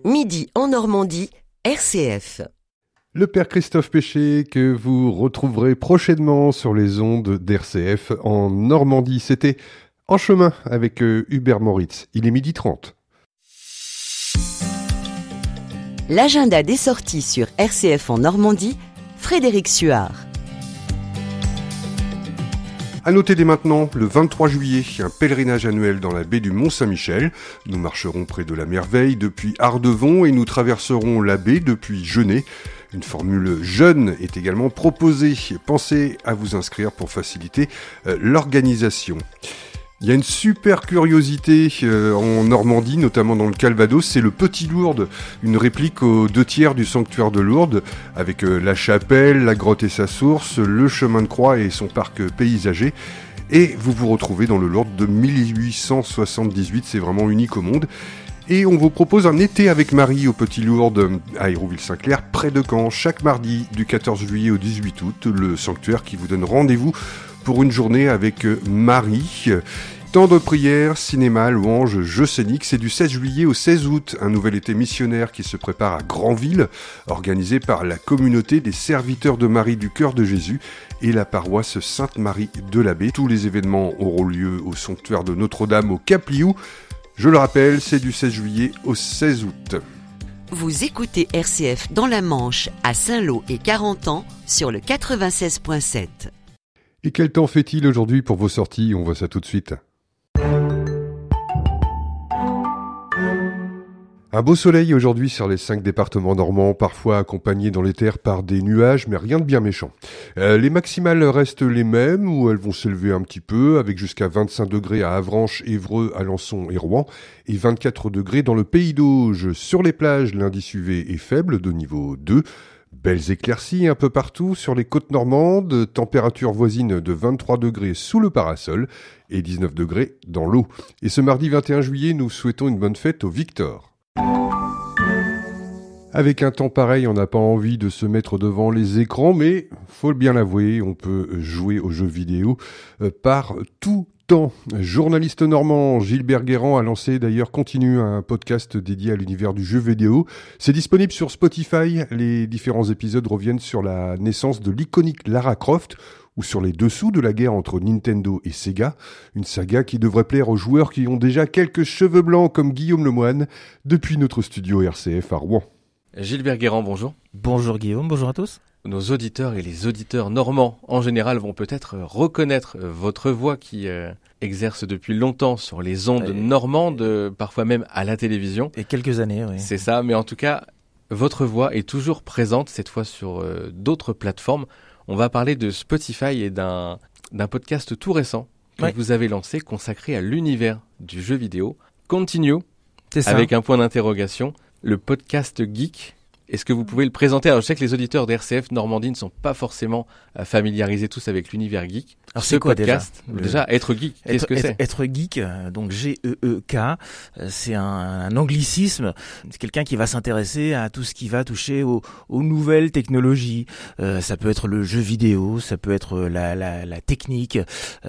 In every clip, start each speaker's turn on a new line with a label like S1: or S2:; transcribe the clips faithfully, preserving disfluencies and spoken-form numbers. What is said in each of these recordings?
S1: Midi en Normandie, R C F.
S2: Le père Christophe Péché que vous retrouverez prochainement sur les ondes d'R C F en Normandie. C'était En chemin avec euh, Hubert Moritz. Il est midi trente.
S1: L'agenda des sorties sur R C F en Normandie, Frédéric Suard.
S2: À noter dès maintenant, le vingt-trois juillet, un pèlerinage annuel dans la baie du Mont-Saint-Michel. Nous marcherons près de la Merveille depuis Ardevon et nous traverserons la baie depuis Genêt. Une formule jeune est également proposée. Pensez à vous inscrire pour faciliter euh, l'organisation. Il y a une super curiosité euh, en Normandie, notamment dans le Calvados, c'est le Petit Lourdes, une réplique aux deux tiers du sanctuaire de Lourdes, avec euh, la chapelle, la grotte et sa source, le chemin de croix et son parc paysager. Et vous vous retrouvez dans le Lourdes de mille huit cent soixante-dix-huit, c'est vraiment unique au monde. Et on vous propose un été avec Marie au Petit Lourdes à Hérouville-Saint-Clair, près de Caen, chaque mardi du quatorze juillet au dix-huit août, le sanctuaire qui vous donne rendez-vous pour une journée avec Marie. Temps de prière, cinéma, louanges, jeux scéniques, c'est du seize juillet au seize août, un nouvel été missionnaire qui se prépare à Granville, organisé par la communauté des serviteurs de Marie du Cœur de Jésus et la paroisse Sainte-Marie de la Baie. Tous les événements auront lieu au sanctuaire de Notre-Dame au Cap-Liou. Je le rappelle, c'est du seize juillet au seize août.
S1: Vous écoutez R C F dans la Manche, à Saint-Lô et Carentan, sur le quatre-vingt-seize virgule sept.
S2: Et quel temps fait-il aujourd'hui pour vos sorties ? On voit ça tout de suite. Un beau soleil aujourd'hui sur les cinq départements normands, parfois accompagné dans les terres par des nuages, mais rien de bien méchant. Euh, les maximales restent les mêmes, ou elles vont s'élever un petit peu, avec jusqu'à vingt-cinq degrés à Avranches, Évreux, Alençon et Rouen, et vingt-quatre degrés dans le Pays d'Auge. Sur les plages, l'indice U V est faible, de niveau deux. Belles éclaircies un peu partout sur les côtes normandes, température voisine de vingt-trois degrés sous le parasol et dix-neuf degrés dans l'eau. Et ce mardi vingt et un juillet, nous souhaitons une bonne fête au Victor. Avec un temps pareil, on n'a pas envie de se mettre devant les écrans, mais faut bien l'avouer, on peut jouer aux jeux vidéo euh, par tout temps. Journaliste normand, Gilbert Guérand a lancé d'ailleurs Continue, un podcast dédié à l'univers du jeu vidéo. C'est disponible sur Spotify. Les différents épisodes reviennent sur la naissance de l'iconique Lara Croft ou sur les dessous de la guerre entre Nintendo et Sega. Une saga qui devrait plaire aux joueurs qui ont déjà quelques cheveux blancs comme Guillaume Lemoine depuis notre studio R C F à Rouen.
S3: Gilbert Guérand, bonjour.
S4: Bonjour Guillaume, bonjour à tous.
S3: Nos auditeurs et les auditeurs normands en général vont peut-être reconnaître votre voix qui euh, exerce depuis longtemps sur les ondes et... normandes, euh, parfois même à la télévision.
S4: Et quelques années, oui.
S3: C'est ça, mais en tout cas, votre voix est toujours présente, cette fois sur euh, d'autres plateformes. On va parler de Spotify et d'un, d'un podcast tout récent que oui. vous avez lancé consacré à l'univers du jeu vidéo. Continue, c'est ça. Avec un point d'interrogation, le podcast geek. Est-ce que vous pouvez le présenter ? Alors, je sais que les auditeurs d'R C F Normandie ne sont pas forcément familiarisés tous avec l'univers geek.
S4: Alors, c'est quoi
S3: podcast, déjà, déjà être geek,
S4: être,
S3: qu'est-ce que
S4: être,
S3: c'est ?
S4: Être geek, donc G E E K, c'est un, un anglicisme. C'est quelqu'un qui va s'intéresser à tout ce qui va toucher aux, aux nouvelles technologies. Euh, ça peut être le jeu vidéo, ça peut être la, la, la technique.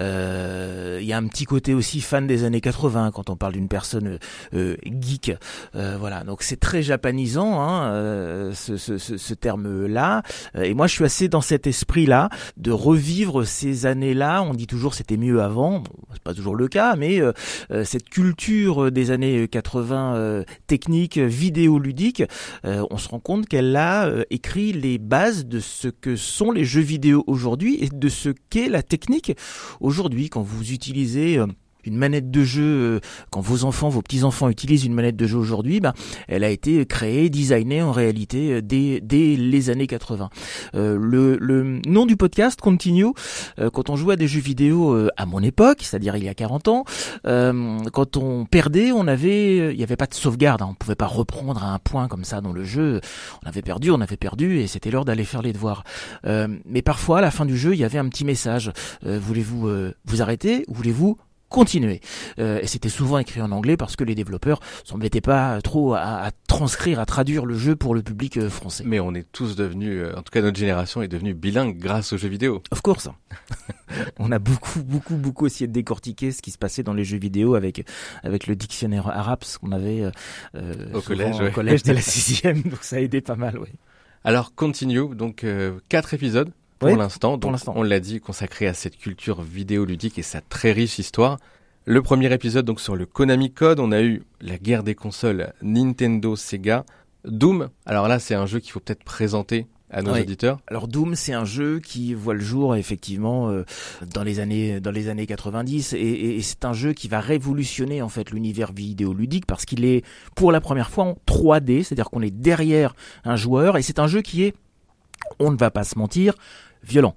S4: Euh, il y a un petit côté aussi fan des années quatre-vingts quand on parle d'une personne euh, geek. Euh, voilà, donc c'est très japanisant, hein. Euh, Ce, ce, ce, ce terme-là, et moi je suis assez dans cet esprit-là de revivre ces années-là. On dit toujours c'était mieux avant, bon, c'est pas toujours le cas, mais euh, cette culture des années quatre-vingts euh, technique, vidéoludique, euh, on se rend compte qu'elle a euh, écrit les bases de ce que sont les jeux vidéo aujourd'hui et de ce qu'est la technique aujourd'hui. Quand vous utilisez euh, une manette de jeu, quand vos enfants, vos petits-enfants utilisent une manette de jeu aujourd'hui, ben, elle a été créée, designée en réalité dès, dès les années quatre-vingts. Euh, le, le nom du podcast, Continue, euh, quand on jouait à des jeux vidéo euh, à mon époque, c'est-à-dire il y a quarante ans, euh, quand on perdait, on avait, il n'y avait pas de sauvegarde, hein, on ne pouvait pas reprendre à un point comme ça dans le jeu. On avait perdu, on avait perdu, et c'était l'heure d'aller faire les devoirs. Euh, mais parfois, à la fin du jeu, il y avait un petit message. Euh, voulez-vous euh, vous arrêter ou voulez-vous continuer. Euh, et c'était souvent écrit en anglais parce que les développeurs s'embêtaient pas trop à, à transcrire, à traduire le jeu pour le public euh, français.
S3: Mais on est tous devenus, euh, en tout cas notre génération est devenue bilingue grâce aux jeux vidéo.
S4: Of course. On a beaucoup, beaucoup, beaucoup essayé de décortiquer ce qui se passait dans les jeux vidéo avec avec le dictionnaire arabe qu'on avait euh,
S3: au collège, ouais.
S4: au collège dès la sixième, donc ça a aidé pas mal, oui.
S3: Alors Continue, donc euh, quatre épisodes pour
S4: oui,
S3: l'instant, donc
S4: pour l'instant.
S3: On l'a dit, consacré à cette culture vidéoludique et sa très riche histoire. Le premier épisode donc sur le Konami Code, on a eu la guerre des consoles Nintendo, Sega, Doom. Alors là, c'est un jeu qu'il faut peut-être présenter à nos
S4: oui.
S3: auditeurs.
S4: Alors Doom, c'est un jeu qui voit le jour effectivement euh, dans les années dans les années quatre-vingt-dix et, et, et c'est un jeu qui va révolutionner en fait l'univers vidéoludique parce qu'il est pour la première fois en trois D, c'est-à-dire qu'on est derrière un joueur et c'est un jeu qui est, on ne va pas se mentir, violent,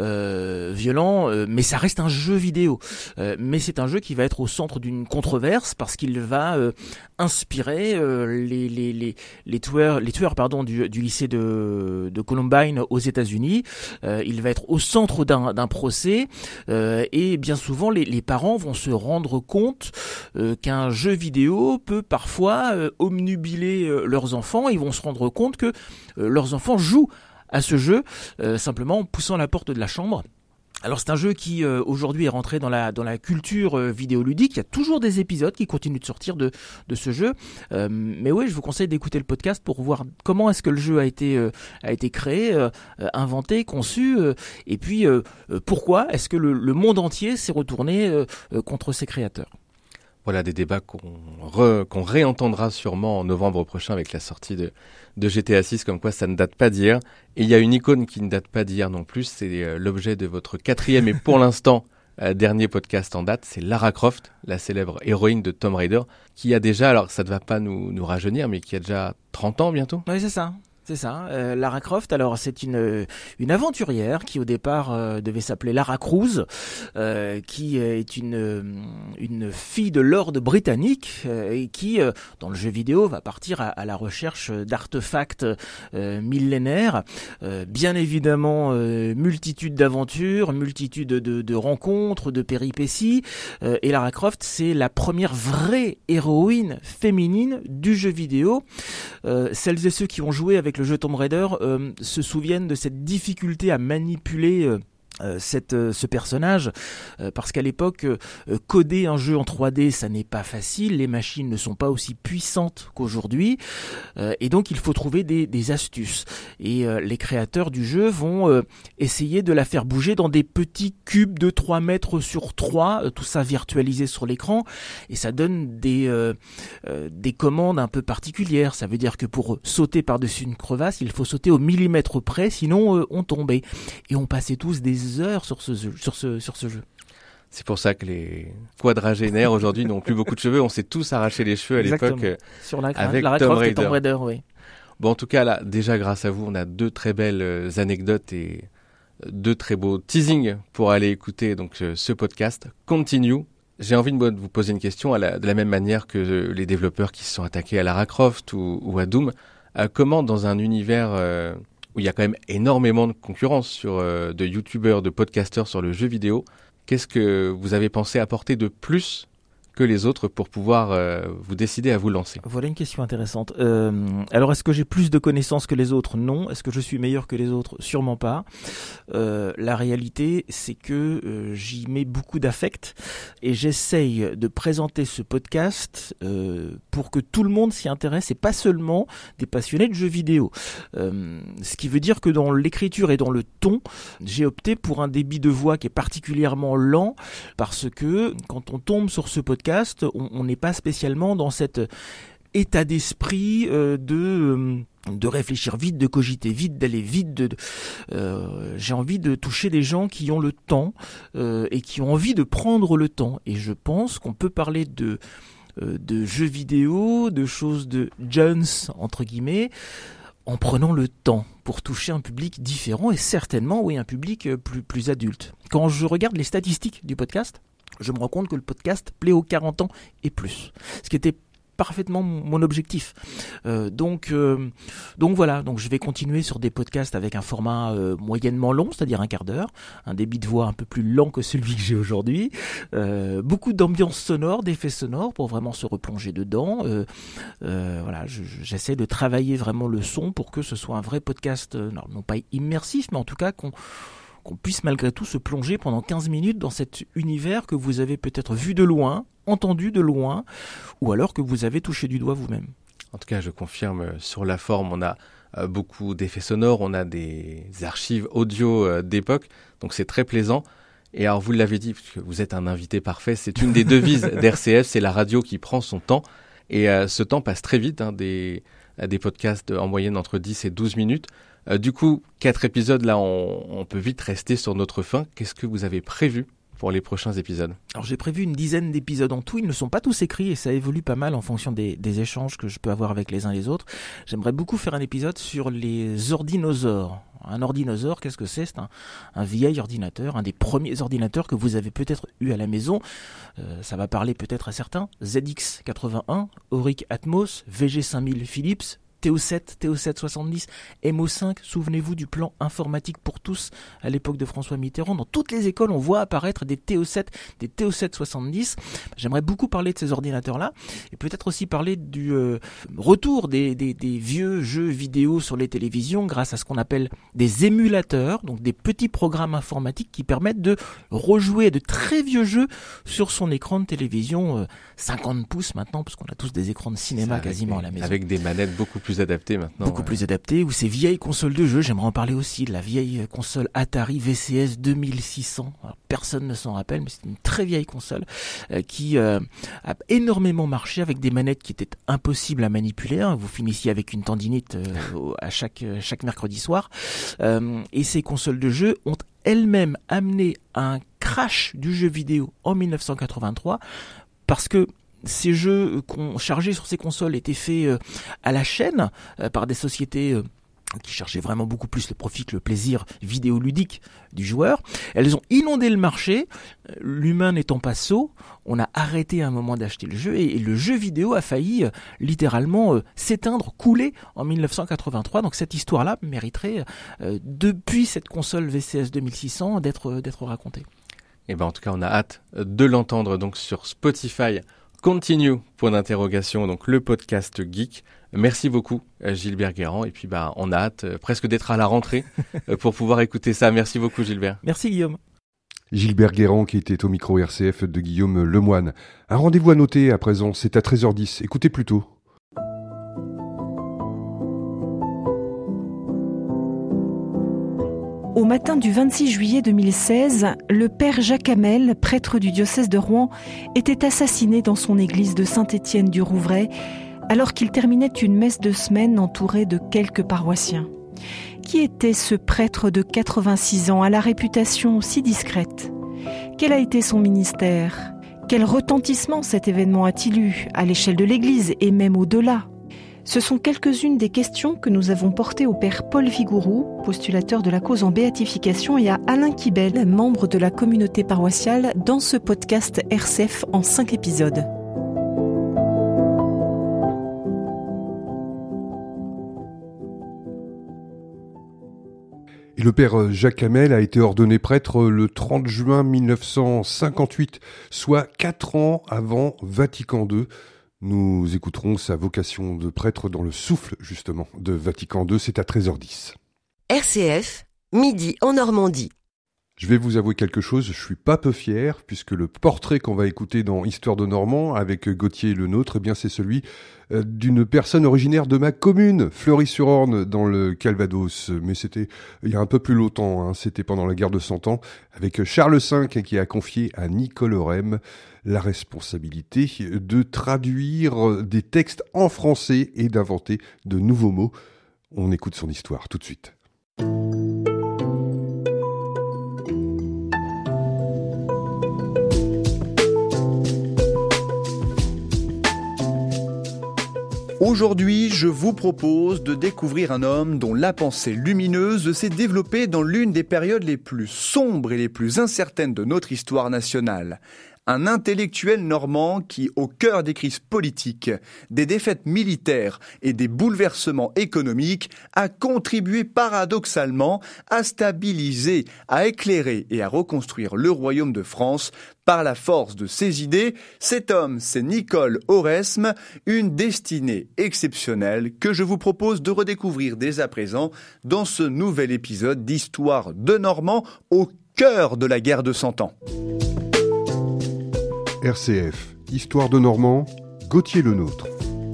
S4: euh, violent, euh, mais ça reste un jeu vidéo. Euh, mais c'est un jeu qui va être au centre d'une controverse parce qu'il va euh, inspirer euh, les les les les tueurs les tueurs pardon du, du lycée de de Columbine aux États-Unis. Euh, il va être au centre d'un d'un procès euh, et bien souvent les les parents vont se rendre compte euh, qu'un jeu vidéo peut parfois euh, obnubiler euh, leurs enfants. Ils vont se rendre compte que euh, leurs enfants jouent à ce jeu, euh, simplement en poussant la porte de la chambre. Alors c'est un jeu qui euh, aujourd'hui est rentré dans la dans la culture euh, vidéoludique. Il y a toujours des épisodes qui continuent de sortir de de ce jeu. Euh, mais oui, je vous conseille d'écouter le podcast pour voir comment est-ce que le jeu a été euh, a été créé, euh, inventé, conçu, euh, et puis euh, pourquoi est-ce que le, le monde entier s'est retourné euh, contre ses créateurs.
S3: Voilà des débats qu'on, re, qu'on réentendra sûrement en novembre prochain avec la sortie de, de G T A six, comme quoi ça ne date pas d'hier. Et il y a une icône qui ne date pas d'hier non plus, c'est euh, l'objet de votre quatrième et pour l'instant euh, dernier podcast en date, c'est Lara Croft, la célèbre héroïne de Tomb Raider, qui a déjà, alors ça ne va pas nous, nous rajeunir, mais qui a déjà trente ans bientôt.
S4: Oui, c'est ça. C'est ça, euh, Lara Croft. Alors c'est une une aventurière qui au départ euh, devait s'appeler Lara Cruz, euh, qui est une une fille de lord britannique euh, et qui euh, dans le jeu vidéo va partir à, à la recherche d'artefacts euh, millénaires. Euh, bien évidemment, euh, multitude d'aventures, multitude de, de rencontres, de péripéties. Euh, et Lara Croft, c'est la première vraie héroïne féminine du jeu vidéo. Euh, celles et ceux qui ont joué avec le jeu Tomb Raider euh, se souviennent de cette difficulté à manipuler euh, Euh, cette, euh, ce personnage euh, parce qu'à l'époque euh, coder un jeu en trois D ça n'est pas facile, les machines ne sont pas aussi puissantes qu'aujourd'hui euh, et donc il faut trouver des, des astuces et euh, les créateurs du jeu vont euh, essayer de la faire bouger dans des petits cubes de trois mètres sur trois, euh, tout ça virtualisé sur l'écran et ça donne des, euh, euh, des commandes un peu particulières. Ça veut dire que pour sauter par-dessus une crevasse il faut sauter au millimètre près, sinon euh, on tombait et on passait tous des heures sur ce jeu, sur ce, sur ce jeu.
S3: C'est pour ça que les quadragénaires aujourd'hui n'ont plus beaucoup de cheveux. On s'est tous arraché les cheveux à
S4: Exactement.
S3: l'époque
S4: sur la,
S3: avec
S4: la
S3: Tomb
S4: Croft
S3: Raider.
S4: et Tomb Raider, oui.
S3: Bon, en tout cas, là, déjà grâce à vous, on a deux très belles anecdotes et deux très beaux teasings pour aller écouter donc ce podcast. Continue. J'ai envie de vous poser une question à la, de la même manière que les développeurs qui se sont attaqués à Lara Croft ou, ou à Doom. Euh, comment, dans un univers euh, où il y a quand même énormément de concurrence sur euh, de youtubeurs, de podcasteurs sur le jeu vidéo, qu'est-ce que vous avez pensé apporter de plus que les autres pour pouvoir euh, vous décider à vous lancer?
S4: Voilà une question intéressante. Euh, alors, est-ce que j'ai plus de connaissances que les autres? Non. Est-ce que je suis meilleur que les autres? Sûrement pas. Euh, la réalité, c'est que euh, j'y mets beaucoup d'affect et j'essaye de présenter ce podcast euh, pour que tout le monde s'y intéresse et pas seulement des passionnés de jeux vidéo. Euh, ce qui veut dire que dans l'écriture et dans le ton, j'ai opté pour un débit de voix qui est particulièrement lent parce que quand on tombe sur ce podcast, on n'est pas spécialement dans cet état d'esprit euh, de euh, de réfléchir vite, de cogiter vite, d'aller vite. De, de euh, j'ai envie de toucher des gens qui ont le temps euh, et qui ont envie de prendre le temps. Et je pense qu'on peut parler de euh, de jeux vidéo, de choses de jeunes entre guillemets, en prenant le temps pour toucher un public différent et certainement oui un public plus plus adulte. Quand je regarde les statistiques du podcast, je me rends compte que le podcast plaît aux quarante ans et plus. Ce qui était parfaitement mon, mon objectif. Euh, donc, euh, donc voilà. Donc je vais continuer sur des podcasts avec un format euh, moyennement long, c'est-à-dire un quart d'heure, un débit de voix un peu plus lent que celui que j'ai aujourd'hui, euh, beaucoup d'ambiance sonore, d'effets sonores pour vraiment se replonger dedans. Euh, euh, voilà, je, j'essaie de travailler vraiment le son pour que ce soit un vrai podcast, euh, non, non pas immersif, mais en tout cas qu'on qu'on puisse malgré tout se plonger pendant quinze minutes dans cet univers que vous avez peut-être vu de loin, entendu de loin, ou alors que vous avez touché du doigt vous-même.
S3: En tout cas, je confirme, sur la forme, on a euh, beaucoup d'effets sonores, on a des archives audio euh, d'époque, donc c'est très plaisant. Et alors, vous l'avez dit, puisque vous êtes un invité parfait, c'est une des devises d'R C F, c'est la radio qui prend son temps. Et euh, ce temps passe très vite, hein, des, des podcasts en moyenne entre dix et douze minutes. Euh, du coup, quatre épisodes, là, on, on peut vite rester sur notre faim. Qu'est-ce que vous avez prévu pour les prochains épisodes?
S4: Alors j'ai prévu une dizaine d'épisodes en tout, ils ne sont pas tous écrits et ça évolue pas mal en fonction des, des échanges que je peux avoir avec les uns et les autres. J'aimerais beaucoup faire un épisode sur les ordinosaures. Un ordinosaure, qu'est-ce que c'est? C'est un, un vieil ordinateur, un des premiers ordinateurs que vous avez peut-être eu à la maison. Euh, ça va parler peut-être à certains. Z X quatre-vingt-un, Auric Atmos, V G cinq mille Philips, T O sept, T O sept soixante-dix, M O cinq, souvenez-vous du plan informatique pour tous à l'époque de François Mitterrand. Dans toutes les écoles, on voit apparaître des T O sept, des T O sept soixante-dix. J'aimerais beaucoup parler de ces ordinateurs-là et peut-être aussi parler du euh, retour des, des, des vieux jeux vidéo sur les télévisions grâce à ce qu'on appelle des émulateurs, donc des petits programmes informatiques qui permettent de rejouer de très vieux jeux sur son écran de télévision euh, cinquante pouces maintenant, parce qu'on a tous des écrans de cinéma quasiment
S3: des,
S4: à la maison.
S3: Avec des manettes beaucoup plus adaptées maintenant.
S4: Beaucoup
S3: ouais.
S4: plus adaptées, ou ces vieilles consoles de jeux, j'aimerais en parler aussi, de la vieille console Atari V C S deux mille six cents. Alors, personne ne s'en rappelle, mais c'est une très vieille console euh, qui euh, a énormément marché avec des manettes qui étaient impossibles à manipuler. Hein. Vous finissiez avec une tendinite euh, à chaque, chaque mercredi soir. Euh, et ces consoles de jeux ont elles-mêmes amené un crash du jeu vidéo en dix-neuf cent quatre-vingt-trois parce que ces jeux qu'on chargeait sur ces consoles étaient faits euh, à la chaîne euh, par des sociétés euh, qui cherchaient vraiment beaucoup plus le profit que le plaisir vidéoludique du joueur. Elles ont inondé le marché, l'humain n'étant pas sot, on a arrêté à un moment d'acheter le jeu et, et le jeu vidéo a failli euh, littéralement euh, s'éteindre, couler en dix-neuf cent quatre-vingt-trois. Donc cette histoire-là mériterait, euh, depuis cette console V C S deux mille six cents, d'être, euh, d'être racontée.
S3: Et ben en tout cas, on a hâte de l'entendre donc sur Spotify. Continue, point d'interrogation, donc le podcast Geek. Merci beaucoup Gilbert Guérand et puis bah on a hâte euh, presque d'être à la rentrée euh, pour pouvoir écouter ça. Merci beaucoup Gilbert.
S4: Merci Guillaume.
S2: Gilbert Guérand qui était au micro R C F de Guillaume Lemoine. Un rendez-vous à noter à présent, c'est à treize heures dix. Écoutez plutôt.
S5: Au matin du vingt-six juillet deux mille seize, le père Jacques Hamel, prêtre du diocèse de Rouen, était assassiné dans son église de Saint-Étienne du Rouvray, alors qu'il terminait une messe de semaine entouré de quelques paroissiens. Qui était ce prêtre de quatre-vingt-six ans à la réputation si discrète? Quel a été son ministère? Quel retentissement cet événement a-t-il eu à l'échelle de l'Église et même au-delà? Ce sont quelques-unes des questions que nous avons portées au père Paul Vigourou, postulateur de la cause en béatification, et à Alain Kibel, membre de la communauté paroissiale, dans ce podcast R C F en cinq épisodes.
S2: Et le père Jacques Hamel a été ordonné prêtre le trente juin mille neuf cent cinquante-huit, soit quatre ans avant Vatican deux. Nous écouterons sa vocation de prêtre dans le souffle, justement, de Vatican deux. C'est à treize heures dix.
S1: R C F, midi en Normandie.
S2: Je vais vous avouer quelque chose, je suis pas peu fier, puisque le portrait qu'on va écouter dans Histoire de Normand, avec Gauthier le nôtre, eh bien c'est celui euh, d'une personne originaire de ma commune, Fleury-sur-Orne, dans le Calvados. Mais c'était il y a un peu plus longtemps, hein, c'était pendant la guerre de Cent Ans, avec Charles cinq, qui a confié à Nicole Orem la responsabilité de traduire des textes en français et d'inventer de nouveaux mots. On écoute son histoire tout de suite.
S6: Aujourd'hui, je vous propose de découvrir un homme dont la pensée lumineuse s'est développée dans l'une des périodes les plus sombres et les plus incertaines de notre histoire nationale. un intellectuel normand qui, au cœur des crises politiques, des défaites militaires et des bouleversements économiques, a contribué paradoxalement à stabiliser, à éclairer et à reconstruire le royaume de France par la force de ses idées. Cet homme, c'est Nicole Oresme, une destinée exceptionnelle que je vous propose de redécouvrir dès à présent dans ce nouvel épisode d'Histoire de Normands au cœur de la guerre de Cent Ans.
S2: R C F, Histoire de Normands, Gauthier Lenôtre.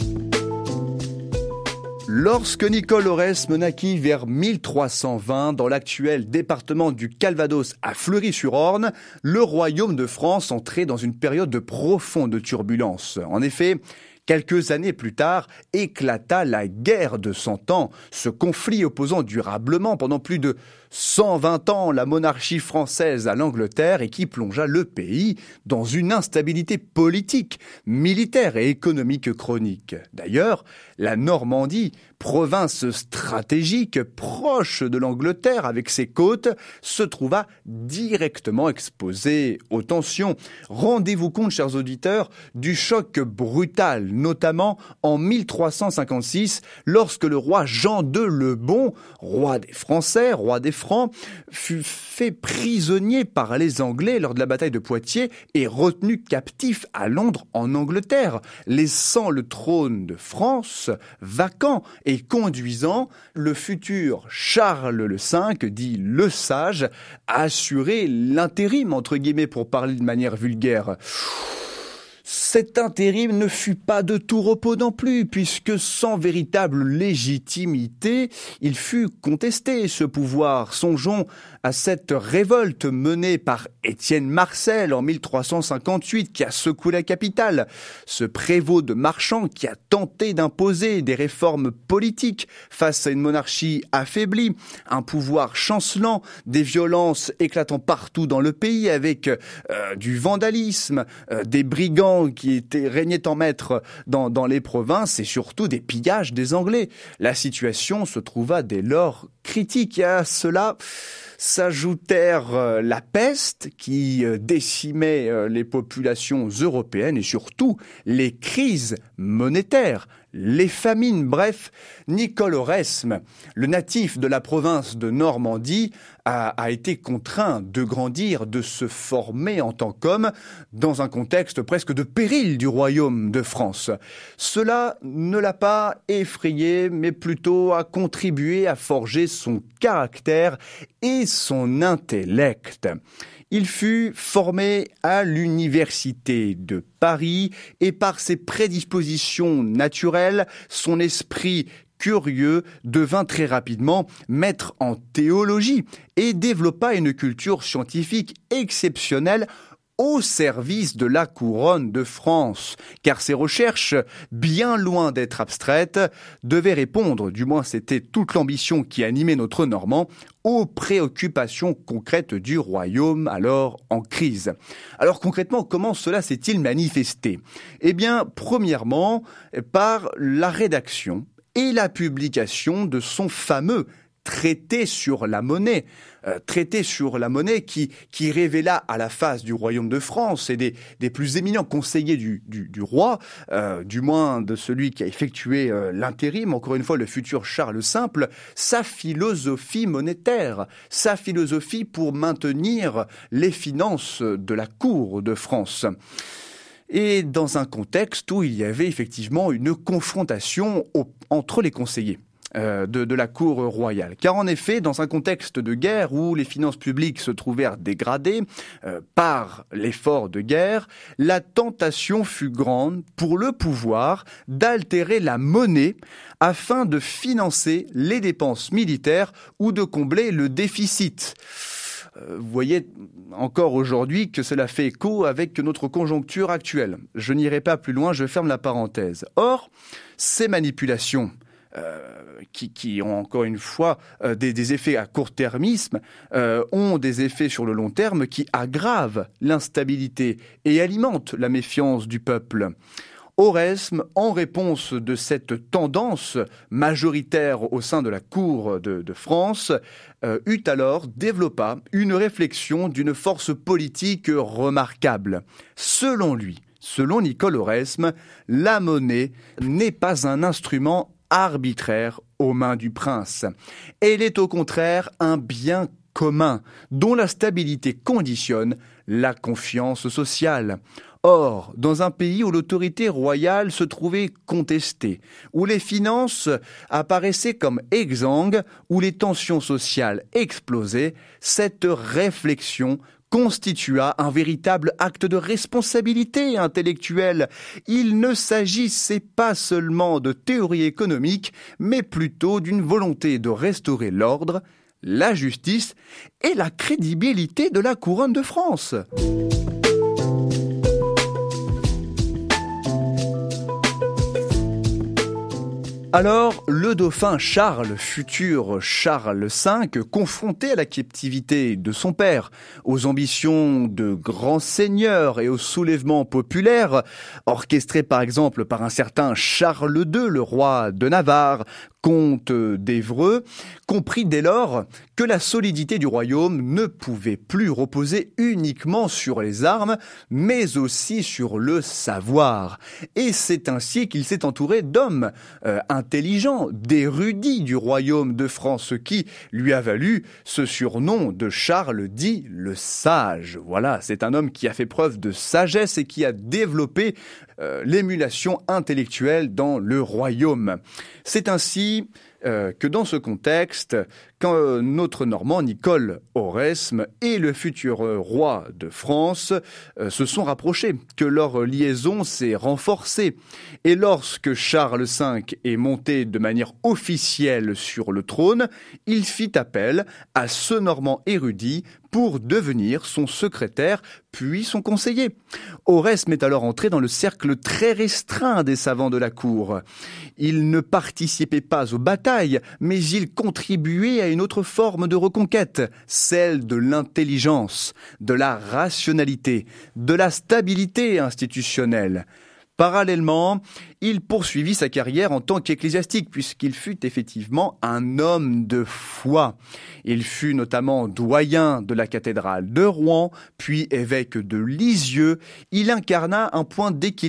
S6: Lorsque Nicole Oresme naquit vers mille trois cent vingt dans l'actuel département du Calvados à Fleury-sur-Orne, le royaume de France entrait dans une période de profonde turbulence. En effet, quelques années plus tard, éclata la guerre de Cent Ans, ce conflit opposant durablement pendant plus de cent vingt ans la monarchie française à l'Angleterre et qui plongea le pays dans une instabilité politique, militaire et économique chronique. D'ailleurs, la Normandie, province stratégique proche de l'Angleterre avec ses côtes, se trouva directement exposée aux tensions. Rendez-vous compte, chers auditeurs, du choc brutal, notamment en mille trois cent cinquante-six, lorsque le roi Jean deux le Bon, roi des Français, roi des Francs, fut fait prisonnier par les Anglais lors de la bataille de Poitiers et retenu captif à Londres en Angleterre, laissant le trône de France vacant et conduisant le futur Charles le cinq, dit le Sage, à assurer l'intérim, entre guillemets, pour parler de manière vulgaire. Cet intérim ne fut pas de tout repos non plus, puisque sans véritable légitimité, il fut contesté, ce pouvoir. Songeons à cette révolte menée par Étienne Marcel en mille trois cent cinquante-huit, qui a secoué la capitale. Ce prévôt de marchand qui a tenté d'imposer des réformes politiques face à une monarchie affaiblie, un pouvoir chancelant, des violences éclatant partout dans le pays avec euh, du vandalisme, euh, des brigands qui étaient, régnaient en maître dans, dans les provinces et surtout des pillages des Anglais. La situation se trouva dès lors critique. Et à cela s'ajoutèrent la peste qui décimait les populations européennes et surtout les crises monétaires, les famines. Bref, Nicole Oresme, le natif de la province de Normandie, a, a été contraint de grandir, de se former en tant qu'homme dans un contexte presque de péril du royaume de France. Cela ne l'a pas effrayé, mais plutôt a contribué à forger son caractère et son intellect. Il fut formé à l'université de Paris et par ses prédispositions naturelles, son esprit curieux devint très rapidement maître en théologie et développa une culture scientifique exceptionnelle au service de la couronne de France, car ses recherches, bien loin d'être abstraites, devaient répondre, du moins c'était toute l'ambition qui animait notre Normand, aux préoccupations concrètes du royaume alors en crise. Alors concrètement, comment cela s'est-il manifesté ? Eh bien, premièrement, par la rédaction et la publication de son fameux traité sur la monnaie, euh, traité sur la monnaie qui, qui révéla à la face du royaume de France et des, des plus éminents conseillers du, du, du roi, euh, du moins de celui qui a effectué euh, l'intérim, encore une fois le futur Charles le Simple, sa philosophie monétaire, sa philosophie pour maintenir les finances de la cour de France. Et dans un contexte où il y avait effectivement une confrontation au, entre les conseillers. Euh, de, de la cour royale. Car en effet, dans un contexte de guerre où les finances publiques se trouvèrent dégradées euh, par l'effort de guerre, la tentation fut grande pour le pouvoir d'altérer la monnaie afin de financer les dépenses militaires ou de combler le déficit. Vous voyez encore aujourd'hui que cela fait écho avec notre conjoncture actuelle. Je n'irai pas plus loin, je ferme la parenthèse. Or, ces manipulations Euh, qui, qui ont encore une fois euh, des, des effets à court-termisme, euh, ont des effets sur le long terme qui aggravent l'instabilité et alimentent la méfiance du peuple. Oresme, en réponse de cette tendance majoritaire au sein de la cour de, de France, euh, eut alors, développa une réflexion d'une force politique remarquable. Selon lui, selon Nicole Oresme, la monnaie n'est pas un instrument arbitraire aux mains du prince. Elle est au contraire un bien commun dont la stabilité conditionne la confiance sociale. Or, dans un pays où l'autorité royale se trouvait contestée, où les finances apparaissaient comme exsangues, où les tensions sociales explosaient, cette réflexion constitua un véritable acte de responsabilité intellectuelle. Il ne s'agissait pas seulement de théorie économique, mais plutôt d'une volonté de restaurer l'ordre, la justice et la crédibilité de la couronne de France. Alors, le dauphin Charles, futur Charles cinq, confronté à la captivité de son père, aux ambitions de grand seigneur et au soulèvement populaire, orchestré par exemple par un certain Charles deux, le roi de Navarre, comte d'Évreux, comprit dès lors que la solidité du royaume ne pouvait plus reposer uniquement sur les armes, mais aussi sur le savoir. Et c'est ainsi qu'il s'est entouré d'hommes euh, intelligents, d'érudits du royaume de France, ce qui lui a valu ce surnom de Charles dit le sage. Voilà, c'est un homme qui a fait preuve de sagesse et qui a développé euh, l'émulation intellectuelle dans le royaume. C'est ainsi euh, que dans ce contexte, quand euh, notre Normand Nicole Oresme et le futur euh, roi de France euh, se sont rapprochés, que leur liaison s'est renforcée. Et lorsque Charles cinq est monté de manière officielle sur le trône, il fit appel à ce Normand érudit pour devenir son secrétaire, puis son conseiller. Oresme est alors entré dans le cercle très restreint des savants de la cour. Il ne participait pas aux batailles, mais il contribuait à une autre forme de reconquête, celle de l'intelligence, de la rationalité, de la stabilité institutionnelle. Parallèlement, il poursuivit sa carrière en tant qu'ecclésiastique, puisqu'il fut effectivement un homme de foi. Il fut notamment doyen de la cathédrale de Rouen, puis évêque de Lisieux. Il incarna un point d'équilibre